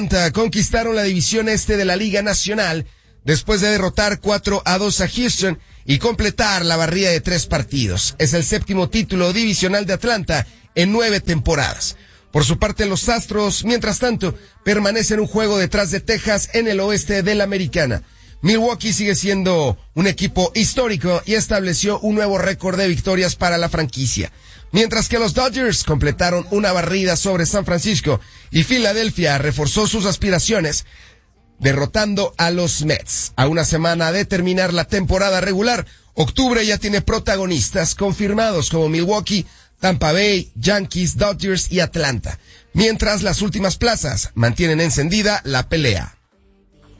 Conquistaron la división este de la Liga Nacional después de derrotar 4-2 a Houston y completar la barrida de 3 partidos. Es el 7º título divisional de Atlanta en 9 temporadas. Por su parte, los Astros, mientras tanto, permanecen un juego detrás de Texas en el oeste de la Americana. Milwaukee sigue siendo un equipo histórico y estableció un nuevo récord de victorias para la franquicia. Mientras que los Dodgers completaron una barrida sobre San Francisco y Filadelfia reforzó sus aspiraciones derrotando a los Mets. A una semana de terminar la temporada regular, octubre ya tiene protagonistas confirmados como Milwaukee, Tampa Bay, Yankees, Dodgers y Atlanta. Mientras las últimas plazas mantienen encendida la pelea.